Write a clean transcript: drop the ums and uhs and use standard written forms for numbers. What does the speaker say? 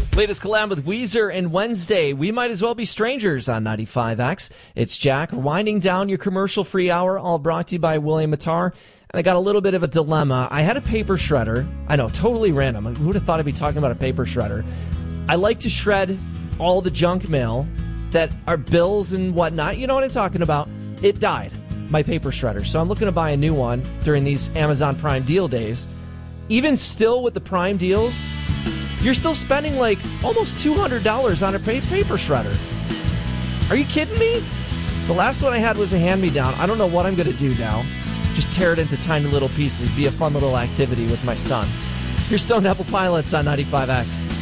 Latest collab with Weezer and Wednesday. We might as well be strangers on 95X. It's Jack winding down your commercial-free hour, all brought to you by William Mattar. And I got a little bit of a dilemma. I had a paper shredder. I know, totally random. Who would have thought I'd be talking about a paper shredder? I like to shred all the junk mail that are bills and whatnot. You know what I'm talking about. It died, my paper shredder. So I'm looking to buy a new one during these Amazon Prime deal days. Even still with the Prime deals, you're still spending like almost $200 on a paper shredder. Are you kidding me? The last one I had was a hand-me-down. I don't know what I'm going to do now. Just tear it into tiny little pieces. Be a fun little activity with my son. You're Stone Temple Pilots on 95X.